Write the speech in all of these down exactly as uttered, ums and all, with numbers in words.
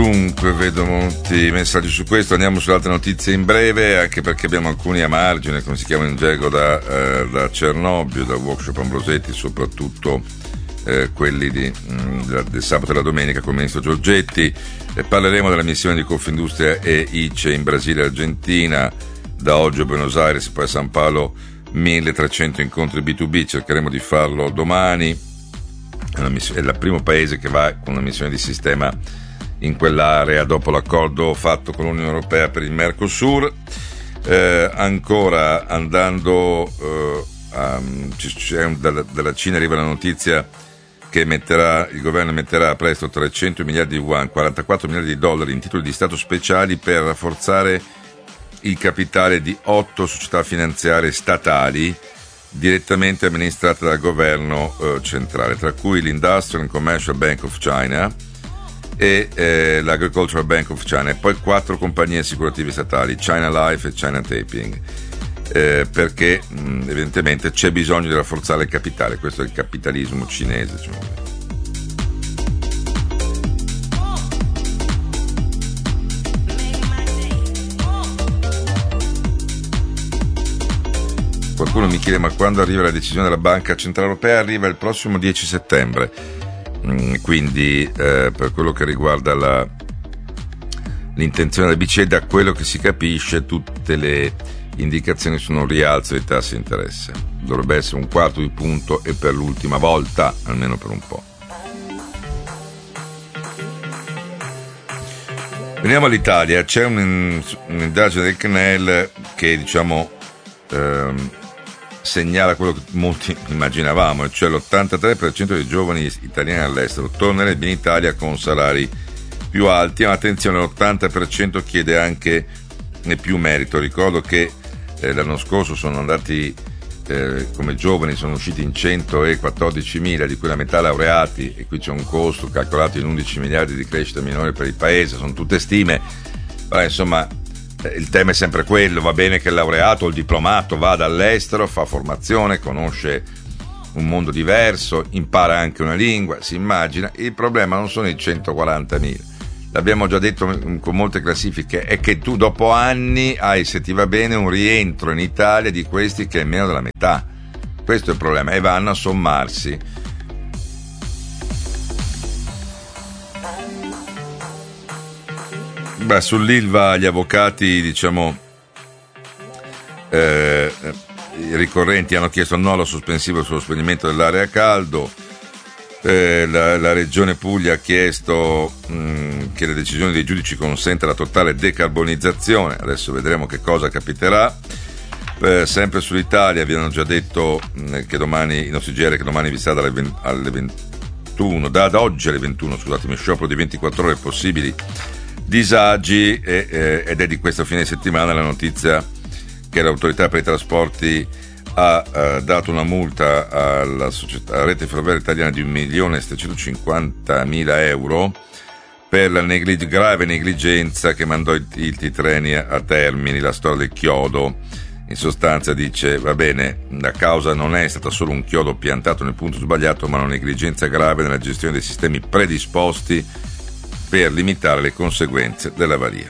Dunque, vedo molti messaggi su questo, andiamo sulle altre notizie in breve, anche perché abbiamo alcuni a margine, come si chiama in gergo, da, eh, da Cernobbio, da workshop Ambrosetti, soprattutto eh, quelli di, mh, del sabato e la domenica con il ministro Giorgetti. E parleremo della missione di Confindustria e I C E in Brasile e Argentina, da oggi a Buenos Aires, poi a San Paolo, milletrecento incontri B due B, cercheremo di farlo domani. È, una missione, è il primo paese che va con una missione di sistema in quell'area dopo l'accordo fatto con l'Unione Europea per il Mercosur. Eh, ancora andando eh, a, c'è un, dalla, dalla Cina arriva la notizia che metterà, il governo metterà presto trecento miliardi di yuan, quarantaquattro miliardi di dollari in titoli di Stato speciali per rafforzare il capitale di otto società finanziarie statali direttamente amministrate dal governo eh, centrale, tra cui l'Industrial and Commercial Bank of China e eh, l'Agricultural Bank of China, e poi quattro compagnie assicurative statali, China Life e China Taiping, eh, perché mh, evidentemente c'è bisogno di rafforzare il capitale. Questo è il capitalismo cinese, diciamo. Qualcuno mi chiede: ma quando arriva la decisione della Banca Centrale Europea? Arriva il prossimo dieci settembre. Quindi eh, per quello che riguarda la, l'intenzione della B C E, da quello che si capisce tutte le indicazioni sono un rialzo dei tassi di interesse, dovrebbe essere un quarto di punto, e per l'ultima volta, almeno per un po'. Veniamo all'Italia. C'è un, un'indagine del C N E L che diciamo ehm, segnala quello che molti immaginavamo, cioè l'ottantatré per cento dei giovani italiani all'estero tornerebbe in Italia con salari più alti, ma attenzione, l'ottanta per cento chiede anche più merito. Ricordo che eh, l'anno scorso sono andati eh, come giovani, sono usciti in centoquattordicimila, di cui la metà laureati, e qui c'è un costo calcolato in undici miliardi di crescita minore per il paese, sono tutte stime, però insomma il tema è sempre quello. Va bene che il laureato o il diplomato vada all'estero, fa formazione, conosce un mondo diverso, impara anche una lingua, si immagina. Il problema non sono i centoquarantamila, l'abbiamo già detto con molte classifiche, è che tu dopo anni hai, se ti va bene, un rientro in Italia di questi che è meno della metà. Questo è il problema, e vanno a sommarsi. Beh, sull'Ilva gli avvocati, diciamo, eh, i ricorrenti hanno chiesto no allo sospensivo sullo spegnimento dell'area a caldo. Eh, la, la Regione Puglia ha chiesto mh, che le decisioni dei giudici consenta la totale decarbonizzazione. Adesso vedremo che cosa capiterà. Eh, sempre sull'Italia vi hanno già detto mh, che domani, i nostri G R, che domani vi sarà dalle venti, alle ventuno, da, da oggi alle ventuno, scusatemi, sciopero di ventiquattro ore possibili disagi, e, eh, ed è di questo fine settimana la notizia che l'autorità per i trasporti ha eh, dato una multa alla società, alla rete ferroviaria italiana di un milione settecentocinquantamila euro per la neglig- grave negligenza che mandò i, i, i treni a, a Termini, la storia del chiodo. In sostanza dice, va bene, la causa non è stata solo un chiodo piantato nel punto sbagliato, ma una negligenza grave nella gestione dei sistemi predisposti per limitare le conseguenze dell'avaria.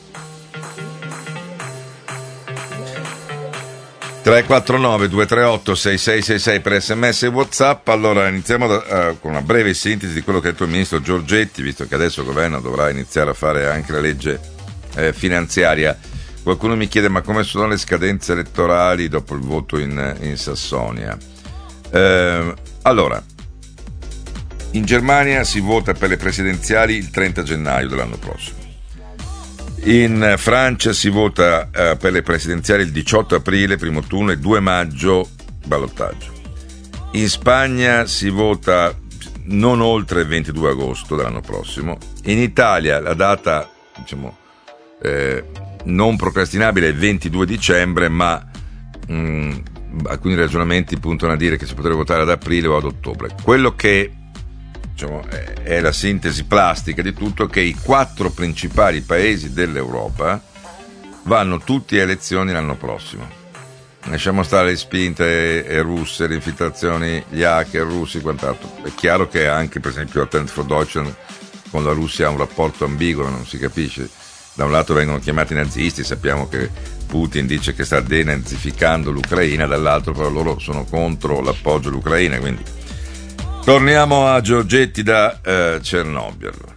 tre quattro nove due tre otto sei sei sei sei per sms e WhatsApp. Allora iniziamo da, uh, con una breve sintesi di quello che ha detto il ministro Giorgetti, visto che adesso il governo dovrà iniziare a fare anche la legge eh, finanziaria. Qualcuno mi chiede: ma come sono le scadenze elettorali dopo il voto in, in Sassonia? Eh, allora, in Germania si vota per le presidenziali il trenta gennaio dell'anno prossimo. In Francia si vota eh, per le presidenziali il diciotto aprile, primo turno, e due maggio, ballottaggio. In Spagna si vota non oltre il ventidue agosto dell'anno prossimo. In Italia la data, diciamo, eh, non procrastinabile è il ventidue dicembre, ma mh, alcuni ragionamenti puntano a dire che si potrebbe votare ad aprile o ad ottobre. Quello che, diciamo, è la sintesi plastica di tutto, che i quattro principali paesi dell'Europa vanno tutti a elezioni l'anno prossimo. Lasciamo stare le spinte russe, le infiltrazioni, gli hacker russi e quant'altro. È chiaro che anche, per esempio, Alternative for Deutschland con la Russia ha un rapporto ambiguo, non si capisce. Da un lato vengono chiamati nazisti, sappiamo che Putin dice che sta denazificando l'Ucraina, dall'altro però loro sono contro l'appoggio all'Ucraina, quindi torniamo a Giorgetti da eh, Cernobbio.